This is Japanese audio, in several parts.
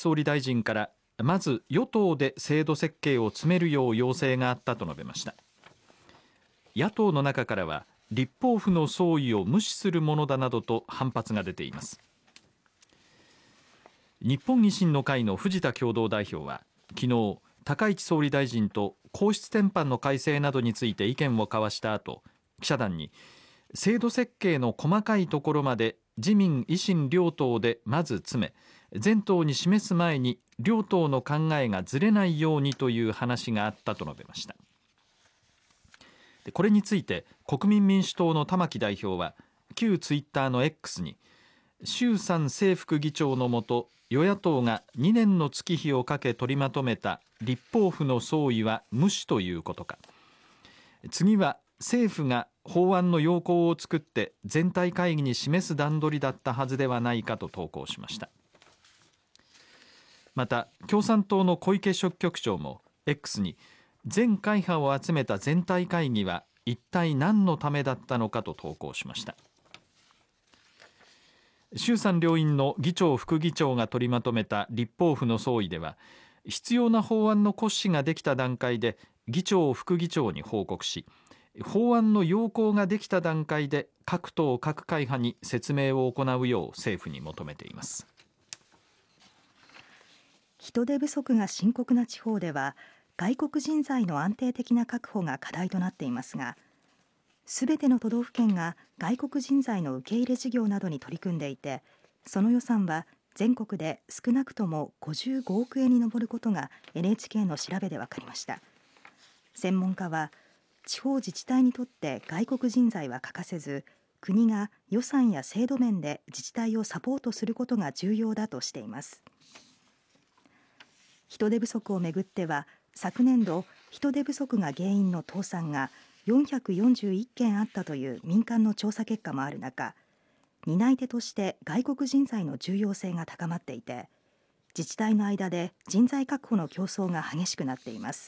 総理大臣からまず与党で制度設計を詰めるよう要請があったと述べました。野党の中からは立法府の総意を無視するものだなどと反発が出ています。日本維新の会の藤田共同代表は昨日、高市総理大臣と皇室典範の改正などについて意見を交わした後、記者団に制度設計の細かいところまで自民維新両党でまず詰め、全党に示す前に両党の考えがずれないようにという話があったと述べました。これについて国民民主党の玉木代表は旧ツイッターの X に、衆参正副議長のもと与野党が2年の月日をかけ取りまとめた立法府の総意は無視ということか、次は政府が法案の要項を作って全体会議に示す段取りだったはずではないかと投稿しました。また共産党の小池書記局長も X に、全会派を集めた全体会議は一体何のためだったのかと投稿しました。衆参両院の議長副議長が取りまとめた立法府の総意では、必要な法案の骨子ができた段階で議長副議長に報告し、法案の要項ができた段階で各党各会派に説明を行うよう政府に求めています。 人手不足が深刻な地方では外国人材の安定的な確保が課題となっていますが、すべての都道府県が外国人材の受け入れ事業などに取り組んでいて、その予算は全国で少なくとも55億円に上ることが NHK の調べで分かりました。専門家は、地方自治体にとって外国人材は欠かせず、国が予算や制度面で自治体をサポートすることが重要だとしています。人手不足をめぐっては、昨年度人手不足が原因の倒産が441件あったという民間の調査結果もある中、担い手として外国人材の重要性が高まっていて、自治体の間で人材確保の競争が激しくなっています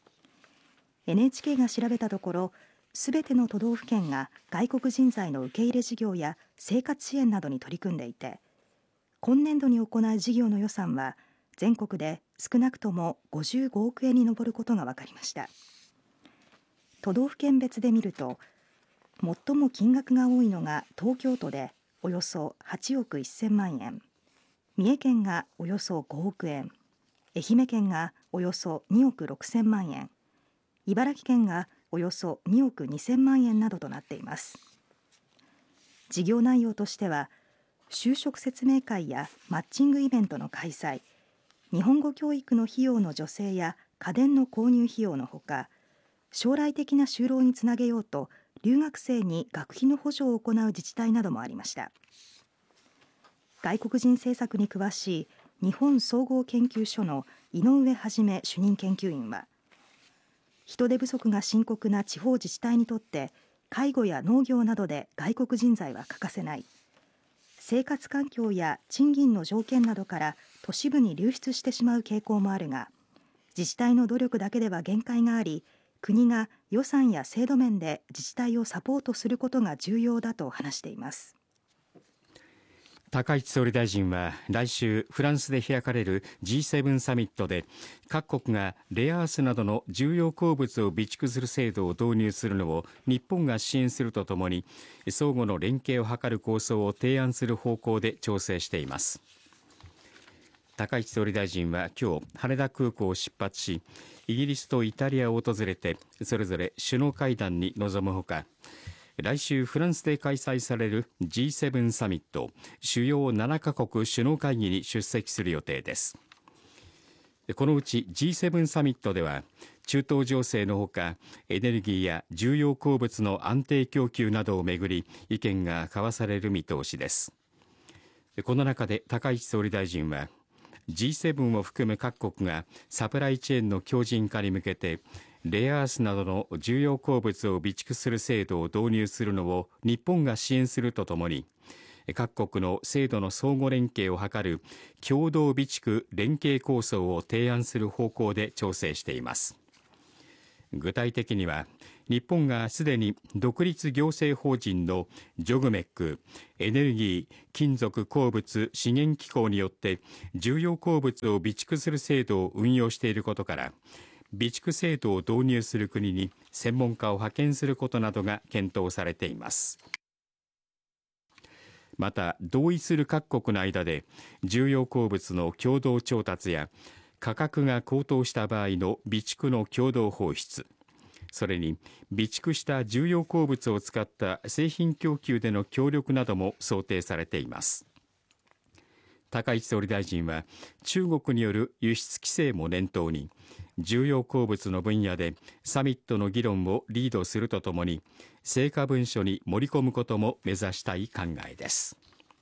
。NHK が調べたところ、すべての都道府県が外国人材の受け入れ事業や生活支援などに取り組んでいて、今年度に行う事業の予算は全国で少なくとも55億円に上ることが分かりました。都道府県別で見ると、最も金額が多いのが東京都でおよそ8億1000万円、三重県がおよそ5億円、愛媛県がおよそ2億6000万円、茨城県がおよそ2億2000万円などとなっています。事業内容としては、就職説明会やマッチングイベントの開催、日本語教育の費用の助成や家電の購入費用のほか、将来的な就労につなげようと留学生に学費の補助を行う自治体などもありました。外国人政策に詳しい日本総合研究所の井上はじめ主任研究員は、人手不足が深刻な地方自治体にとって介護や農業などで外国人材は欠かせない、生活環境や賃金の条件などから都市部に流出してしまう傾向もあるが、自治体の努力だけでは限界があり、国が予算や制度面で自治体をサポートすることが重要だと話しています。 高市総理大臣は来週フランスで開かれる G7 サミットで、各国がレアアースなどの重要鉱物を備蓄する制度を導入するのを日本が支援するとともに、相互の連携を図る構想を提案する方向で調整しています。高市総理大臣は今日羽田空港を出発し、イギリスとイタリアを訪れてそれぞれ首脳会談に臨むほか、来週フランスで開催される G7 サミット主要7カ国首脳会議に出席する予定です。このうち G7 サミットでは、中東情勢のほかエネルギーや重要鉱物の安定供給などをめぐり意見が交わされる見通しです。この中で高市総理大臣は、G7 を含む各国がサプライチェーンの強靭化に向けてレアアースなどの重要鉱物を備蓄する制度を導入するのを日本が支援するとともに、各国の制度の相互連携を図る共同備蓄連携構想を提案する方向で調整しています。具体的には、 日本がすでに独立行政法人のジョグメックエネルギー・金属鉱物資源機構によって重要鉱物を備蓄する制度を運用していることから、備蓄制度を導入する国に専門家を派遣することなどが検討されています。また、同意する各国の間で重要鉱物の共同調達や価格が高騰した場合の備蓄の共同放出、それに備蓄した重要鉱物を使った製品供給での協力なども想定されています。高市総理大臣は、中国による輸出規制も念頭に、重要鉱物の分野でサミットの議論をリードするとともに、成果文書に盛り込むことも目指したい考えです。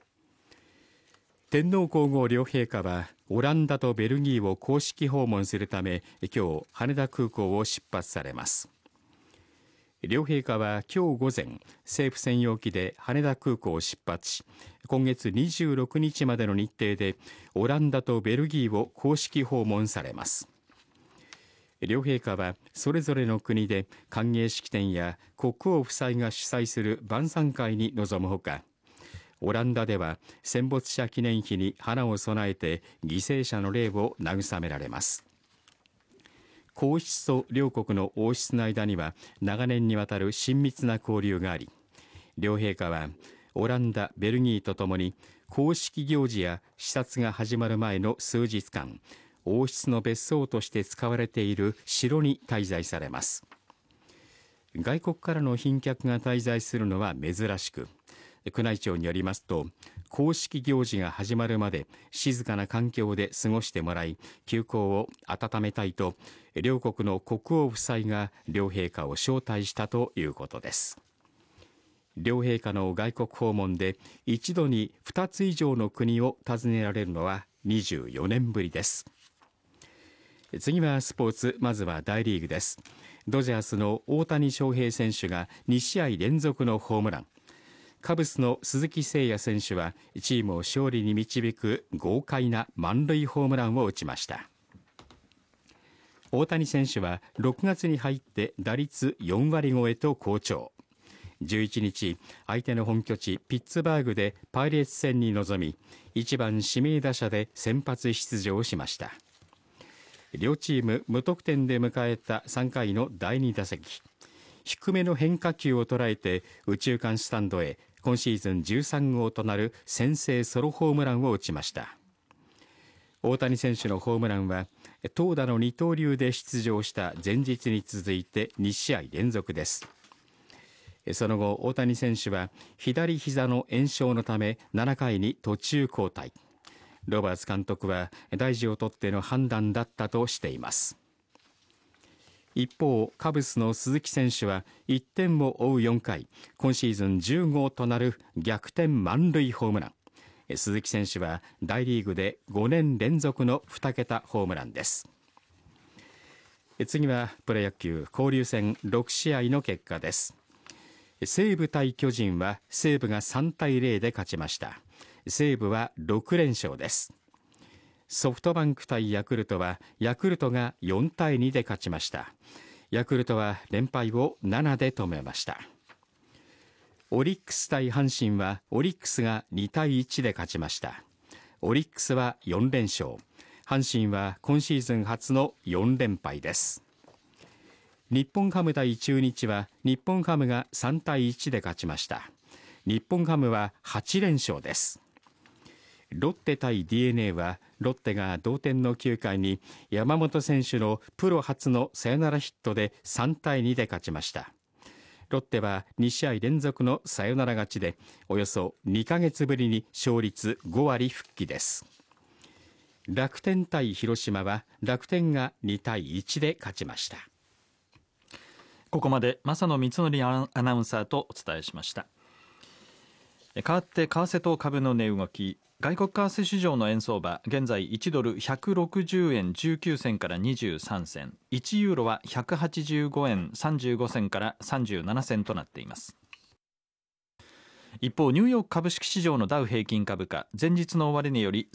天皇皇后両陛下はオランダとベルギーを公式訪問するため、今日羽田空港を出発されます。両陛下は今日午前、政府専用機で羽田空港を出発し、今月26日までの日程でオランダとベルギーを公式訪問されます。両陛下はそれぞれの国で歓迎式典や国王夫妻が主催する晩餐会に臨むほか、オランダでは戦没者記念碑に花を備えて犠牲者の霊を慰められます。皇室と両国の王室の間には長年にわたる親密な交流があり、両陛下はオランダ、ベルギーとともに公式行事や視察が始まる前の数日間、王室の別荘として使われている城に滞在されます。外国からの賓客が滞在するのは珍しく、宮内庁によりますと、公式行事が始まるまで静かな環境で過ごしてもらい、宮皇を温めたいと両国の国王夫妻が両陛下を招待したということです。両陛下の外国訪問で一度に2つ以上の国を訪ねられるのは24年ぶりです。次はスポーツ、まずは大リーグです。ドジャースの大谷翔平選手が2試合連続のホームラン、カブスの鈴木誠也選手はチームを勝利に導く豪快な満塁ホームランを打ちました。大谷選手は6月に入って打率4割超えと好調。11日、相手の本拠地ピッツバーグでパイレーツ戦に臨み、1番指名打者で先発出場しました。両チーム無得点で迎えた3回の第2打席、低めの変化球を捉えて右中間スタンドへ今シーズン13号となる先制ソロホームランを打ちました。大谷選手のホームランは投打の二刀流で出場した前日に続いて2試合連続です。その後、大谷選手は左膝の炎症のため7回に途中交代。ロバーツ監督は大事をとっての判断だったとしています。一方、カブスの鈴木選手は1点を追う4回、今シーズン10号となる逆転満塁ホームラン。鈴木選手は大リーグで5年連続の2桁ホームランです。次はプロ野球交流戦6試合の結果です。西武対巨人は西武が3対0で勝ちました。西武は6連勝です。ソフトバンク対ヤクルトはヤクルトが4対2で勝ちました。ヤクルトは連敗を7で止めました。オリックス対阪神はオリックスが2対1で勝ちました。オリックスは4連勝、阪神は今シーズン初の4連敗です。日本ハム対中日は日本ハムが3対1で勝ちました。日本ハムは8連勝です。ロッテ対 DNA はロッテが同点の9回に山本選手のプロ初のサヨナラヒットで3対2で勝ちました。ロッテは2試合連続のサヨナラ勝ちでおよそ2ヶ月ぶりに勝率5割復帰です。楽天対広島は楽天が2対1で勝ちました。 ここまで正野光則アナウンサーとお伝えしました。変わって為替と株の値動き、外国為替市場の円相場、現在1ドル160円19銭から23銭、1ユーロは185円35銭から37銭となっています。一方、ニューヨーク株式市場のダウ平均株価、前日の終値より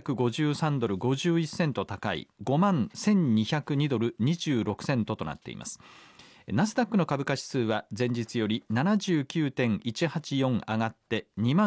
353ドル51セント高い5万1202ドル26セントとなっています。 ナスダックの株価指数は前日より 79.184 上がって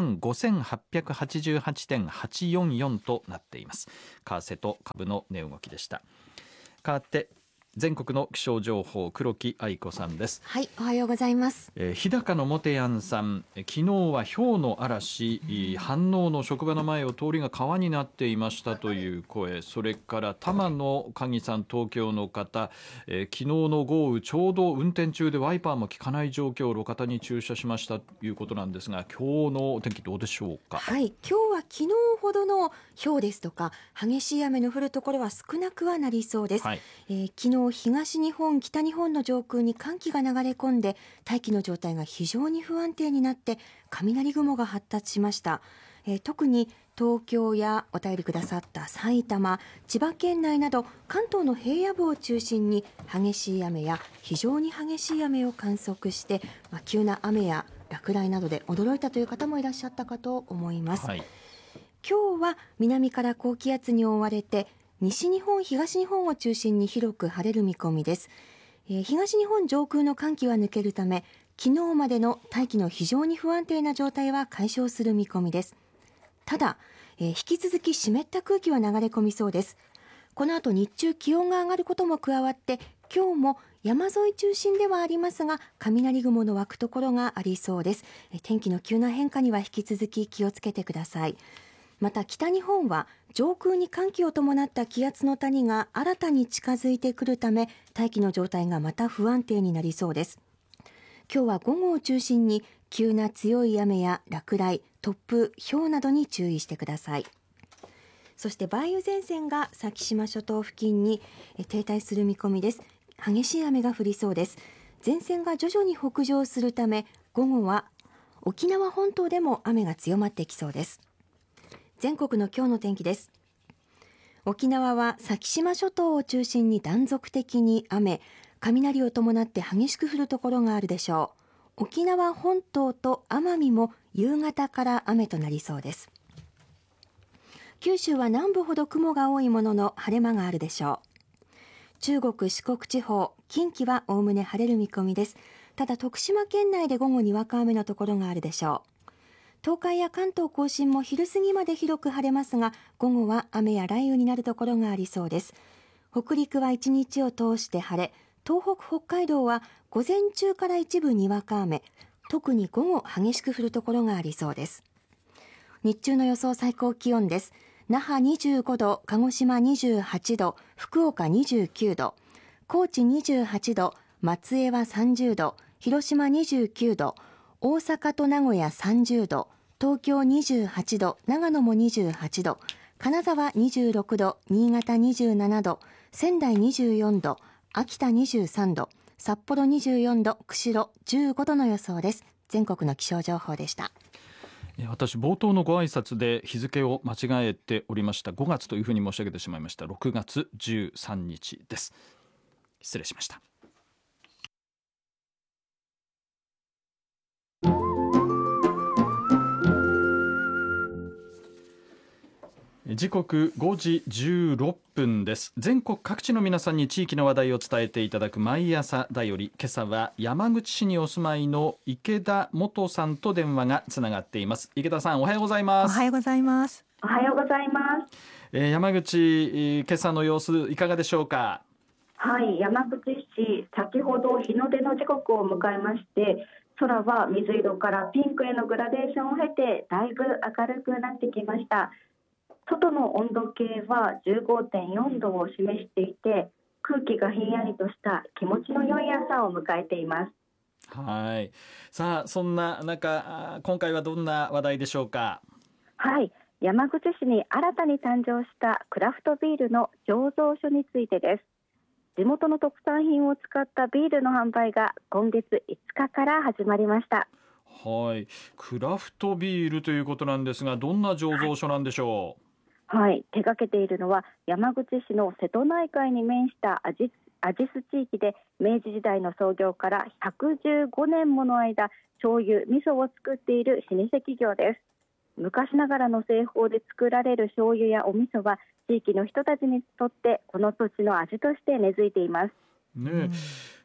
25,888.844 となっています。為替と株の値動きでした。変わって全国の気象情報、黒木愛子さんです。 はい、おはようございます。 日高のもてやんさん、昨日は氷の嵐、飯能の職場の前を通りが川になっていましたという声、それから玉野鍵さん、東京の方、昨日の豪雨、ちょうど運転中でワイパーも効かない状況、路肩に駐車しましたということなんですが、今日のお天気どうでしょうか。 はい、今日は昨日ほどの氷ですとか激しい雨の降るところは少なくはなりそうです。 はい、 昨日東日本、北日本の上空に寒気が流れ込んで大気の状態が非常に不安定になって雷雲が発達しました。特に東京やお便りくださった埼玉、千葉県内など関東の平野部を中心に激しい雨や非常に激しい雨を観測して、急な雨や落雷などで驚いたという方もいらっしゃったかと思います。 はい、 今日は南から高気圧に覆われて西日本、東日本を中心に広く晴れる見込みです。東日本上空の寒気は抜けるため、昨日までの大気の非常に不安定な状態は解消する見込みです。ただ、引き続き湿った空気は流れ込みそうです。この後日中気温が上がることも加わって、今日も山沿い中心ではありますが雷雲の湧くところがありそうです。天気の急な変化には引き続き気をつけてください。また北日本は上空に寒気を伴った気圧の谷が新たに近づいてくるため、大気の状態がまた不安定になりそうです。今日は午後を中心に急な強い雨や落雷、突風、雹などに注意してください。そして梅雨前線が先島諸島付近に停滞する見込みです。激しい雨が降りそうです。前線が徐々に北上するため、午後は沖縄本島でも雨が強まってきそうです。全国の今日の天気です。沖縄は先島諸島を中心に断続的に雨、雷を伴って激しく降るところがあるでしょう。沖縄本島と奄美も夕方から雨となりそうです。九州は南部ほど雲が多いものの晴れ間があるでしょう。中国、四国地方、近畿はおおむね晴れる見込みです。ただ徳島県内で午後にわか雨のところがあるでしょう。東海や関東甲信も昼過ぎまで広く晴れますが、午後は雨や雷雨になるところがありそうです。北陸は一日を通して晴れ、東北、北海道は午前中から一部にわか雨、特に午後激しく降るところがありそうです。日中の予想最高気温です。那覇25度、鹿児島28度、福岡29度、高知28度、松江は30度、広島29度、大阪と名古屋30度、東京28度、長野も28度、金沢26度、新潟27度、仙台24度、秋田23度、札幌24度、釧路15度の予想です。全国の気象情報でした。 私冒頭のご挨拶で日付を間違えておりました。5月というふうに申し上げてしまいました。6月13日です。失礼しました。時刻5時16分です。全国各地の皆さんに地域の話題を伝えていただく毎朝だより、今朝は山口市にお住まいの池田元さんと電話がつながっています。池田さん、おはようございます。 おはようございます。 おはようございます。 山口、今朝の様子いかがでしょうか。 はい、山口市、先ほど日の出の時刻を迎えまして、空は水色からピンクへのグラデーションを経てだいぶ明るくなってきました。外の温度計は 15.4 度を示していて、空気がひんやりとした気持ちの良い朝を迎えています。 はい。さあ、そんな中、今回はどんな話題でしょうか。 はい、山口市に新たに誕生したクラフトビールの醸造所についてです。地元の特産品を使ったビールの販売が今月5日から始まりました。 はい、クラフトビールということなんですが、どんな醸造所なんでしょう。 はい、手掛けているのは山口市の瀬戸内海に面したアジス地域で、明治時代の創業から115年もの間醤油、味噌を作っている老舗企業です。昔ながらの製法で作られる醤油やお味噌は地域の人たちにとってこの土地の味として根付いています。 ね、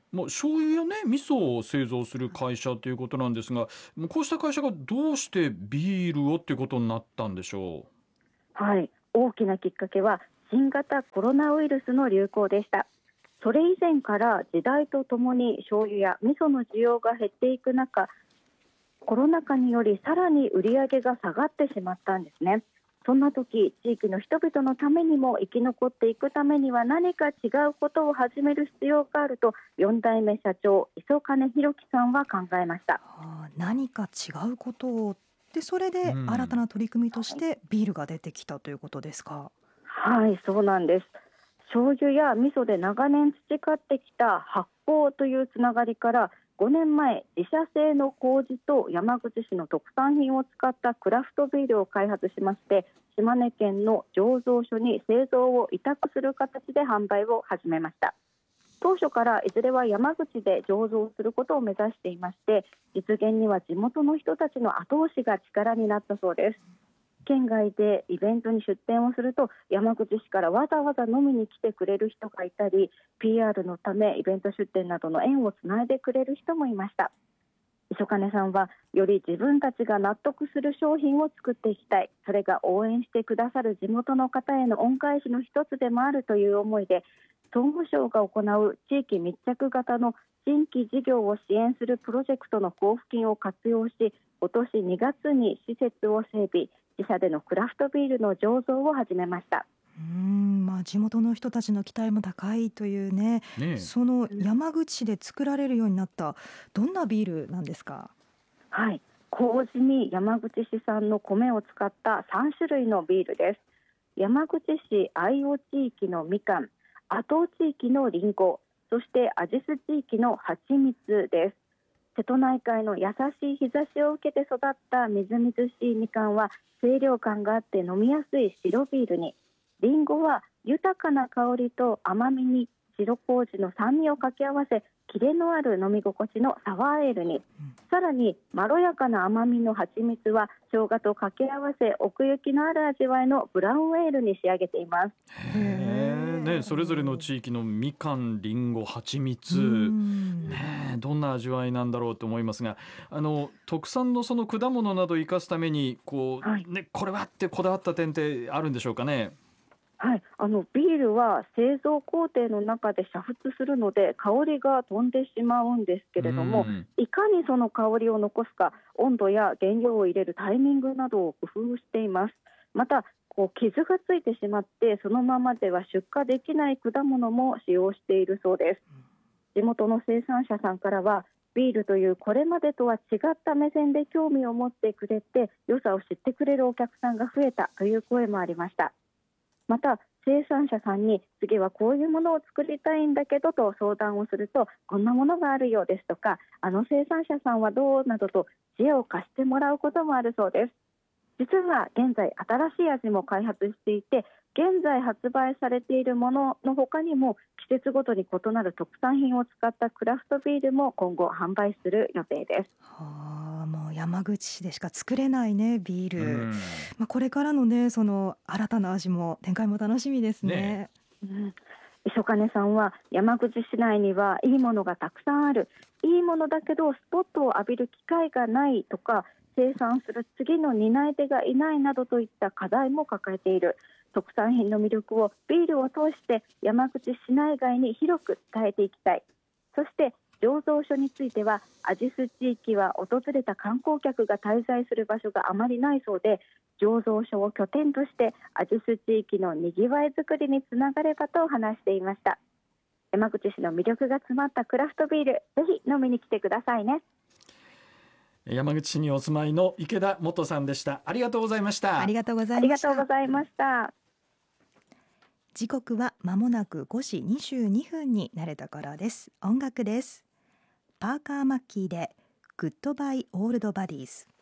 醤油やね味噌を製造する会社ということなんですが、こうした会社がどうしてビールをっていうことになったんでしょはい、大きなきっかけは新型コロナウイルスの流行でした。それ以前から時代とともに醤油や味噌の需要が減っていく中、コロナ禍によりさらに売り上げが下がってしまったんですね。そんな時、地域の人々のためにも生き残っていくためには何か違うことを始める必要があると、4代目社長磯金弘樹さんは考えました。 何か違うことをで、それで新たな取り組みとしてビールが出てきたということですか？ はい、そうなんです。醤油や味噌で長年培ってきた発酵というつながりから5年前、自社製の麹と山口市の特産品を使ったクラフトビールを開発しまして、島根県の醸造所に製造を委託する形で販売を始めました。当初からいずれは山口で醸造することを目指していまして、実現には地元の人たちの後押しが力になったそうです。県外でイベントに出店をすると、山口市からわざわざ飲みに来てくれる人がいたり、 PR のためイベント出店などの縁をつないでくれる人もいました。磯金さんは、より自分たちが納得する商品を作っていきたい、それが応援してくださる地元の方への恩返しの一つでもあるという思いで、総務省が行う地域密着型の新規事業を支援するプロジェクトの交付金を活用し、今年2月に施設を整備、自社でのクラフトビールの醸造を始めました。 地元の人たちの期待も高いというね。その山口市で作られるようになったどんなビールなんですか？ はい、麹に山口市産の米を使った3種類のビールです。山口市愛尾地域のみかん、阿東地域のりんご、そして阿知須地域の蜂蜜です。瀬戸内海の優しい日差しを受けて育ったみずみずしいみかんは清涼感があって飲みやすい白ビールに、りんごは豊かな香りと甘みに白麹の酸味を掛け合わせ、キレのある飲み心地のサワーエールに、さらにまろやかな甘みの蜂蜜は生姜と掛け合わせ奥行きのある味わいのブラウンエールに仕上げています。 それぞれの地域のみかん、りんご、蜂蜜、どんな味わいなんだろうと思いますが、特産のその果物などを生かすためにこれはってこだわった点ってあるんでしょうかね？ はい、ビールは製造工程の中で煮沸するので香りが飛んでしまうんですけれども、いかにその香りを残すか、温度や原料を入れるタイミングなどを工夫しています。また傷がついてしまってそのままでは出荷できない果物も使用しているそうです。地元の生産者さんからは、ビールというこれまでとは違った目線で興味を持ってくれて良さを知ってくれるお客さんが増えたという声もありました。また生産者さんに次はこういうものを作りたいんだけどと相談をすると、こんなものがあるようですとか、生産者さんはどうなどと知恵を貸してもらうこともあるそうです。実は現在新しい味も開発していて、現在発売されているものの他にも季節ごとに異なる特産品を使ったクラフトビールも今後販売する予定です。 もう山口市でしか作れないねビール。これからのね、その新たな味も展開も楽しみですね。 磯金さんは、山口市内にはいいものがたくさんある、いいものだけどスポットを浴びる機会がないとか、生産する次の担い手がいないなどといった課題も抱えている。特産品の魅力をビールを通して山口市内外に広く伝えていきたい。そして醸造所については、阿知須地域は訪れた観光客が滞在する場所があまりないそうで、醸造所を拠点として阿知須地域のにぎわいづくりにつながればと話していました。山口市の魅力が詰まったクラフトビール、ぜひ飲みに来てくださいね。 山口市にお住まいの池田元さんでした。ありがとうございました。 ありがとうございました。 ありがとうございました。 時刻は間もなく5時22分になれたからです。音楽です。パーカーマッキーでグッドバイオールドバディーズ。